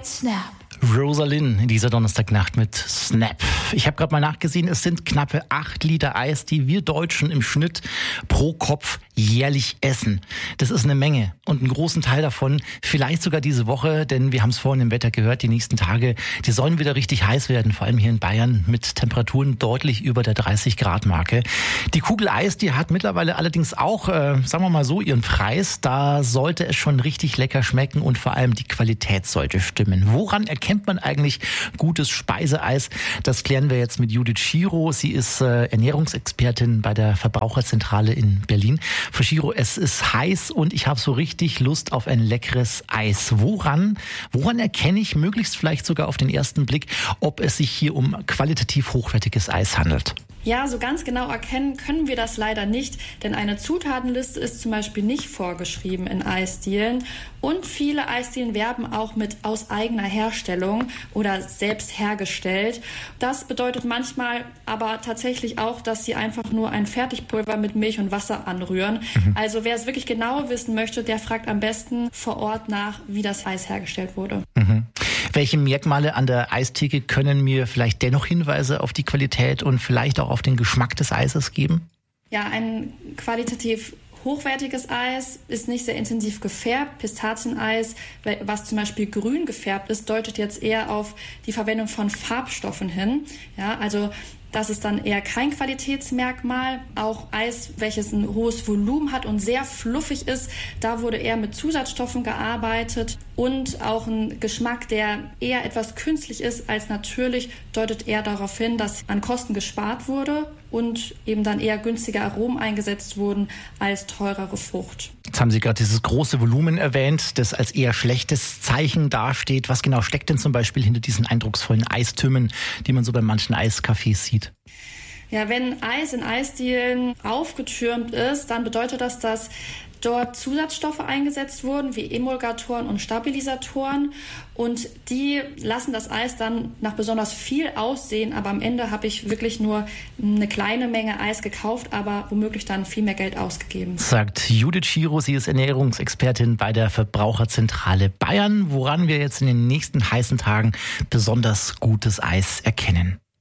Snap. Rosalind in dieser Donnerstagnacht mit Snap. Ich habe gerade mal nachgesehen, es sind knappe 8 Liter Eis, die wir Deutschen im Schnitt pro Kopf jährlich essen. Das ist eine Menge und einen großen Teil davon vielleicht sogar diese Woche, denn wir haben es vorhin im Wetter gehört, die nächsten Tage, die sollen wieder richtig heiß werden, vor allem hier in Bayern mit Temperaturen deutlich über der 30-Grad-Marke. Die Kugel Eis, die hat mittlerweile allerdings auch, sagen wir mal so, ihren Preis. Da sollte es schon richtig lecker schmecken und vor allem die Qualität sollte stimmen. Woran erkennt man eigentlich gutes Speiseeis? Das klären wir jetzt mit Judith Schiro. Sie ist Ernährungsexpertin bei der Verbraucherzentrale in Berlin. Frau Schiro, es ist heiß und ich habe so richtig Lust auf ein leckeres Eis. Woran erkenne ich möglichst vielleicht sogar auf den ersten Blick, ob es sich hier um qualitativ hochwertiges Eis handelt? Ja, so ganz genau erkennen können wir das leider nicht, denn eine Zutatenliste ist zum Beispiel nicht vorgeschrieben in Eisdielen und viele Eisdielen werben auch mit aus eigener Herstellung oder selbst hergestellt. Das bedeutet manchmal aber tatsächlich auch, dass sie einfach nur ein Fertigpulver mit Milch und Wasser anrühren. Also wer es wirklich genau wissen möchte, der fragt am besten vor Ort nach, wie das Eis hergestellt wurde. Welche Merkmale an der Eistheke können mir vielleicht dennoch Hinweise auf die Qualität und vielleicht auch auf den Geschmack des Eises geben? Ja, ein qualitativ hochwertiges Eis ist nicht sehr intensiv gefärbt. Pistazieneis, was zum Beispiel grün gefärbt ist, deutet jetzt eher auf die Verwendung von Farbstoffen hin. Ja, also das ist dann eher kein Qualitätsmerkmal. Auch Eis, welches ein hohes Volumen hat und sehr fluffig ist, da wurde eher mit Zusatzstoffen gearbeitet. Und auch ein Geschmack, der eher etwas künstlich ist als natürlich, deutet eher darauf hin, dass an Kosten gespart wurde und eben dann eher günstige Aromen eingesetzt wurden als teurere Frucht. Jetzt haben Sie gerade dieses große Volumen erwähnt, das als eher schlechtes Zeichen dasteht. Was genau steckt denn zum Beispiel hinter diesen eindrucksvollen Eistürmen, die man so bei manchen Eiscafés sieht? Ja, wenn Eis in Eisdielen aufgetürmt ist, dann bedeutet das, dass dort Zusatzstoffe eingesetzt wurden, wie Emulgatoren und Stabilisatoren. Und die lassen das Eis dann nach besonders viel aussehen. Aber am Ende habe ich wirklich nur eine kleine Menge Eis gekauft, aber womöglich dann viel mehr Geld ausgegeben. Sagt Judith Schiro, sie ist Ernährungsexpertin bei der Verbraucherzentrale Bayern. Woran wir jetzt in den nächsten heißen Tagen besonders gutes Eis erkennen.